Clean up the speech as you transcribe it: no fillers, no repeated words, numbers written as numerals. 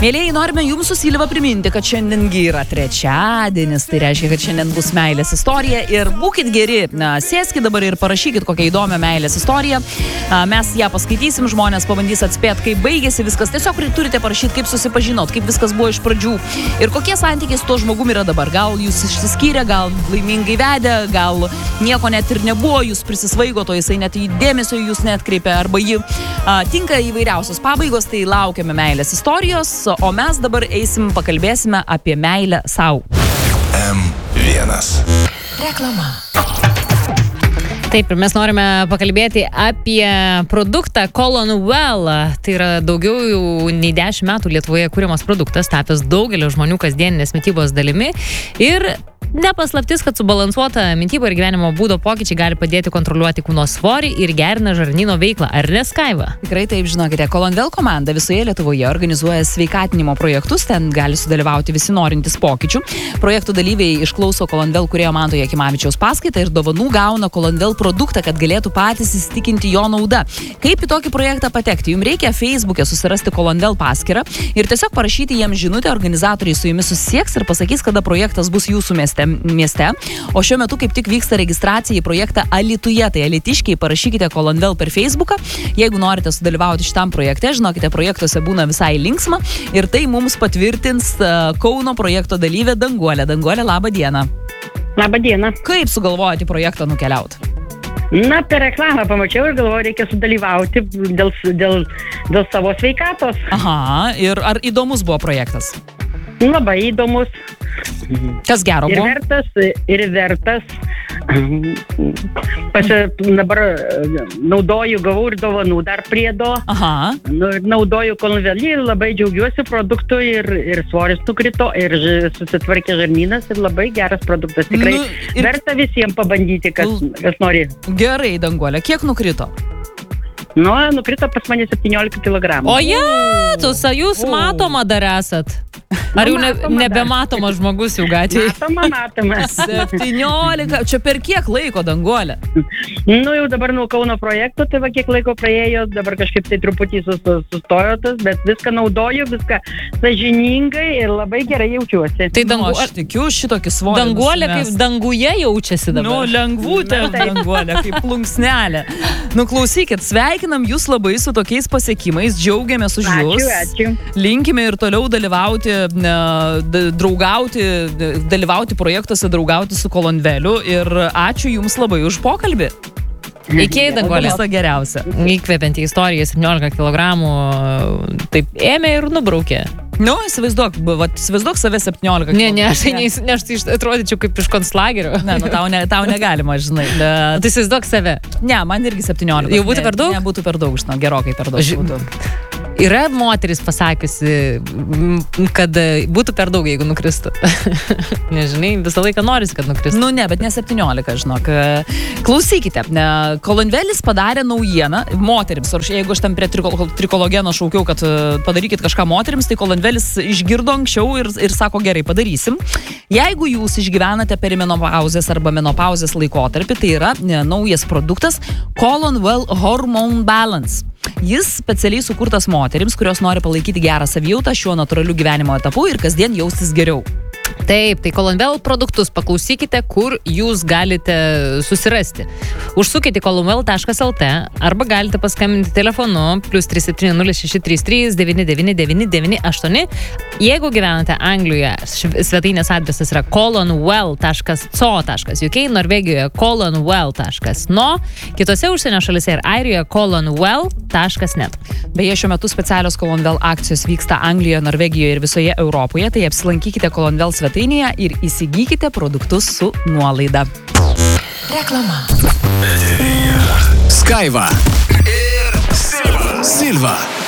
Mėlėjai, norime jums su Silva priminti, kad šiandiengi yra trečiadienis, tai reiškia, kad šiandien bus meilės istorija ir būkit geri, sėskit dabar ir parašykit kokią įdomią meilės istoriją, mes ją paskaitysim, žmonės pabandys atspėti, kaip baigėsi viskas, tiesiog turite parašyti, kaip susipažinot, kaip viskas buvo iš pradžių ir kokie santykiai su tuo žmogumi yra dabar, gal jūs išsiskyrė, gal laimingai vedė, gal nieko net ir nebuvo, jūs prisisvaigo, to jisai net dėmesio jūs neatkreipė, arba ji tinka įvairiausios pabaigos, tai laukiame meilės istorijos. O mes dabar pakalbėsime apie meilę sau. M1 Reklama. Taip, ir mes norime pakalbėti apie produktą Colon Well. Tai yra daugiau nei 10 metų Lietuvoje kuriamas produktas, tapęs daugelio žmonių kasdieninės mitybos dalimi. Ir nepaslaptis, kad subalansuota mityba ir gyvenimo būdo pokyčiai gali padėti kontroliuoti kūno svorį ir gerina žarnyno veiklą. Ar ne, Skaiva? Tikrai taip, žinokite, Colon Well komanda visoje Lietuvoje organizuoja sveikatinimo projektus, ten gali sudalyvauti visi norintys pokyčių. Projektų dalyviai išklauso Colon Well kūrėjo Manto Jakimavičiaus paskaitą ir dovanų gauna Colon Well produktą, kad galėtų patys įsitikinti jo naudą. Kaip į tokį projektą patekti? Jums reikia Facebook'e susirasti Colon Well paskyrą ir tiesiog parašyti jiems žinutę, organizatoriai su jumis susisieks ir pasakys, kada projektas bus jūsų mieste. O šiuo metu kaip tik vyksta registracija į projektą Alytuje, tai alytiškiai parašykite Colon Well per Facebooką, jeigu norite sudalyvauti šitam projekte, žinokite, projektuose būna visai linksma ir tai mums patvirtins Kauno projekto dalyvė Danguolė. Danguolė, labą dieną. Labą dieną. Kaip sugalvojate į projektą nukeliauti? Na, per reklamą pamačiau ir galvoju, reikia sudalyvauti dėl savo sveikatos. Aha, ir ar įdomus buvo projektas? Labai įdomus. Kas gero buvo? Ir vertas. Dabar naudoju, gavau ir dovanų dar priedo. Aha. Naudoju Colon Well ir labai džiaugiuosi produktu ir svoris nukrito ir susitvarkė žarnynas ir labai geras produktas. Tikrai verta visiems pabandyti, kas nori. Gerai, Danguolė, kiek nukrito? Nukrito pas mane 17 kg. O jėtus, jūs matoma dar esat? Ar jau nebematomas žmogus jau gatvėje? Matoma. 17, čia per kiek laiko, Danguolė? Jau dabar nuo Kauno projekto, tai va kiek laiko praėjo, dabar kažkaip tai truputį sustojo tas, bet viską naudoju, viską sąžiningai ir labai gerai jaučiuosi. Tai aš tikiu šitokį svorį. Danguolė kaip danguje jaučiasi dabar. Lengvutė, Danguolė, kaip plunksnelė. Klausykit, sveikinam jūs labai su tokiais pasiekimais, džiaugiamės už jūs. Ačiū. Linkime ir toliau dalyvauti projektuose, draugauti su Colon Wellu ir ačiū jums labai už pokalbį. Iki, Danguolė. Viso geriausia. Įkvepianti istorija, 17 kg, taip ėmė ir nubraukė. Įsivaizduok save 17 kg. Ne, aš atrodyčiau kaip iš konclagerio. Ne, tau negalima, žinai. Tai įsivaizduok save. Ne, man irgi 17. Jau būtų per daug? Ne, būtų per daug, gerokai per daug būtų. Yra moteris pasakiusi, kad būtų per daug, jeigu nukristų. Nežinai, visą laiką norisi, kad nukristų. Ne, bet ne 17, žinok. Klausykite, Colon Wellis padarė naujieną moterims. Jeigu aš tam prie trikologeno šaukiau, kad padarykit kažką moterims, tai Colon Wellis išgirdo anksčiau ir sako, gerai, padarysim. Jeigu jūs išgyvenate perimenopauzės arba menopauzės laikotarpį, tai yra naujas produktas Colon Well Hormone Balance. Jis specialiai sukurtas moterims, kurios nori palaikyti gerą savijautą šiuo natūraliu gyvenimo etapu ir kasdien jaustis geriau. Taip, tai Colon Well produktus paklausykite, kur jūs galite susirasti. Užsukite colonwell.lt arba galite paskambinti telefonu +370 633 99998. Jeigu gyvenate Anglijoje, svetainės adresas yra colonwell.co.uk, Norvegijoje colonwell.no, kitose užsienio šalise ir Airijoje colonwell.net. Beje, šiuo metu specialios Colon Well akcijos vyksta Anglijoje, Norvegijoje ir visoje Europoje, tai apsilankykite Colon Well svetainėje ir įsigykite produktus su nuolaida. Reklama. Skaiva ir Silva.